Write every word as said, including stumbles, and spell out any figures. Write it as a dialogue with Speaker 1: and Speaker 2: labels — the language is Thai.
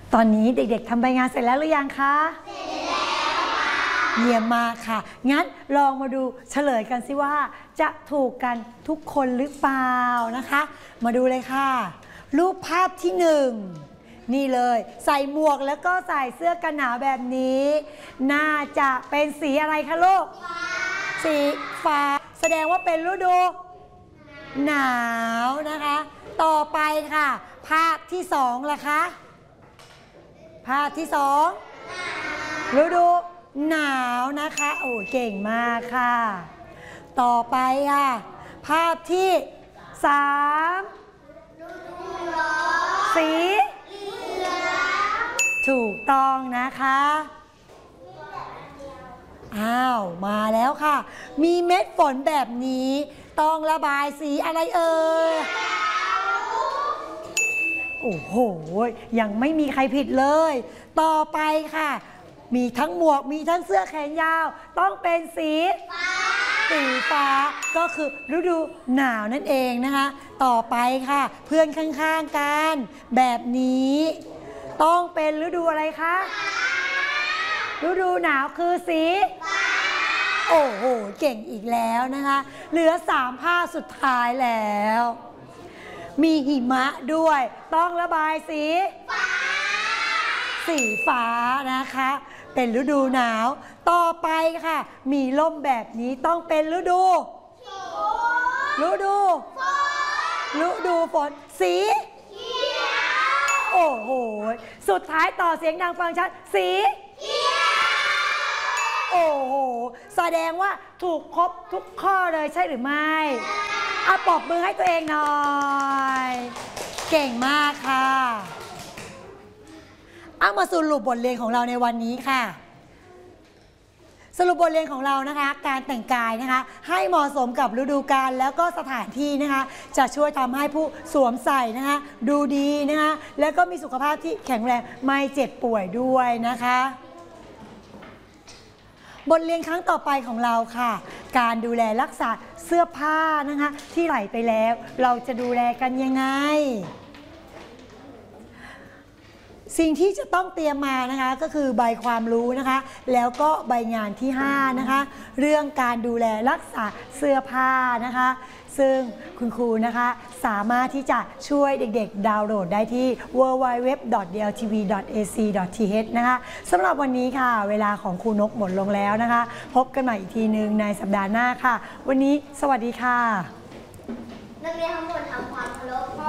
Speaker 1: ตอนนี้เด็กๆทำใบงานเสร็จแล้วหรือยังคะเสร็จแล้วค่ะเยี่ยมมากค่ะงั้นลองมาดูเฉลยกันสิว่าจะถูกกันทุกคนหรือเปล่านะคะมาดูเลยค่ะรูปภาพที่หนึ่งนี่เลยใส่หมวกแล้วก็ใส่เสื้อกันหนาวแบบนี้น่าจะเป็นสีอะไรคะลูกสีฟ้าแสดงว่าเป็นฤดูหนาวนะคะต่อไปค่ะภาพที่สองล่ะคะภาพที่สองฤดูหนาวนะคะโอ้เก่งมากค่ะต่อไปค่ะภาพที่สามสีถูกต้องนะคะอ้าวมาแล้วค่ะมีเม็ดฝนแบบนี้ต้องระบายสีอะไรเอ่ยโอ้โหยังไม่มีใครผิดเลยต่อไปค่ะมีทั้งหมวกมีทั้งเสื้อแขนยาวต้องเป็นสีฟ้าสีฟ้าก็คือฤดูหนาวนั่นเองนะคะต่อไปค่ะเพื่อนข้างๆกันแบบนี้ต้องเป็นฤดูอะไรคะฤดูหนาวคือสีฟ้าโอ้โหเก่งอีกแล้วนะคะเหลือสามภาพสุดท้ายแล้วมีหิมะด้วยต้องระบายสีฟ้าสีฟ้านะคะเป็นฤดูหนาวต่อไปค่ะมีลมแบบนี้ต้องเป็นฤดูฤดูฤดูฝนสีโอ้โหสุดท้ายต่อเสียงดังฟังชัดสีโอ้โหแสดงว่าถูกครบทุกข้อเลยใช่หรือไม่เอาปรบมือให้ตัวเองหน่อยเก่งมากค่ะเอามาสรุปบทเรียนของเราในวันนี้ค่ะสรุปบทเรียนของเรานะคะการแต่งกายนะคะให้เหมาะสมกับฤดูกาลแล้วก็สถานที่นะคะจะช่วยทำให้ผู้สวมใส่นะคะดูดีนะคะแล้วก็มีสุขภาพที่แข็งแรงไม่เจ็บป่วยด้วยนะคะบทเรียนครั้งต่อไปของเราค่ะการดูแลรักษาเสื้อผ้านะคะที่ไหลไปแล้วเราจะดูแลกันยังไงสิ่งที่จะต้องเตรียมมานะคะก็คือใบความรู้นะคะแล้วก็ใบงานที่ห้านะคะเรื่องการดูแลรักษาเสื้อผ้านะคะซึ่งคุณครูนะคะสามารถที่จะช่วยเด็กๆดาวน์โหลดได้ที่ ดับเบิลยู ดับเบิลยู ดับเบิลยู ดอท ดี แอล ที วี ดอท เอ ซี ดอท ที เอช นะคะสำหรับวันนี้ค่ะเวลาของครูนกหมดลงแล้วนะคะพบกันใหม่อีกทีหนึ่งในสัปดาห์หน้าค่ะวันนี้สวัสดีค่ะนักเรียนทั้งหมดทำความเคารพ